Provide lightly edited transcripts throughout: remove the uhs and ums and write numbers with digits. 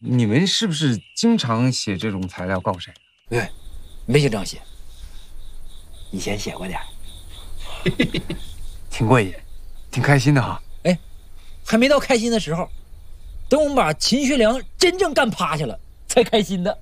你们是不是经常写这种材料告谁？ 对，没经常写，以前写过点， 挺过瘾，挺开心的哈。 哎，还没到开心的时候，等我们把秦学良真正干趴下了，才开心的。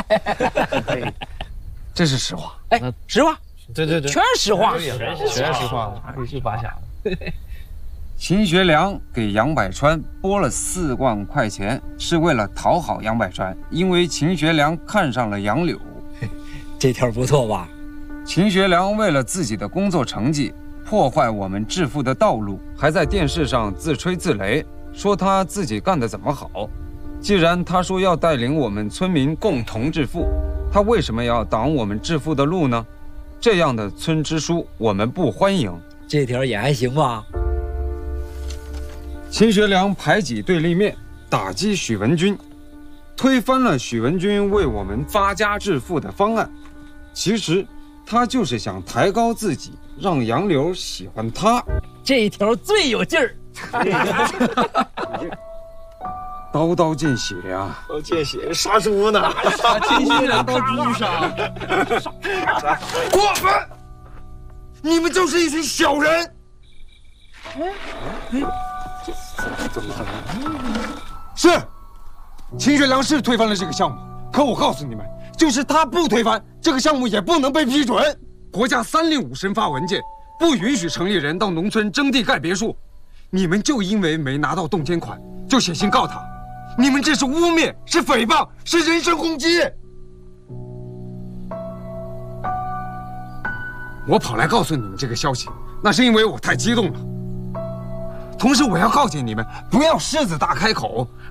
这是实话。 哎，实话， 对， 全是实话， 全是实话，一句八瞎。 秦学良给杨百川拨了4万块钱，是为了讨好杨百川，因为秦学良看上了杨柳。 这条不错吧？ 秦学良为了自己的工作成绩，破坏我们致富的道路，还在电视上自吹自擂，说他自己干得怎么好。既然他说要带领我们村民共同致富，他为什么要挡我们致富的路呢？这样的村支书我们不欢迎。 这条也还行吧。 秦学良排挤对立面，打击许文军，推翻了许文军为我们发家致富的方案。其实他就是想抬高自己，让杨柳喜欢他。 这一条最有劲儿。 刀刀见血啊！ 刀见血，杀猪呢？杀秦学良刀猪上。 过分！你们就是一群小人！怎么是，秦学良是推翻了这个项目，可我告诉你们，就是他不推翻，这个项目也不能被批准。国家305申发文件，不允许城里人到农村征地盖别墅。你们就因为没拿到动迁款，就写信告他，你们这是污蔑，是诽谤，是人身攻击。我跑来告诉你们这个消息，那是因为我太激动了。同时，我要告诫你们，不要狮子大开口，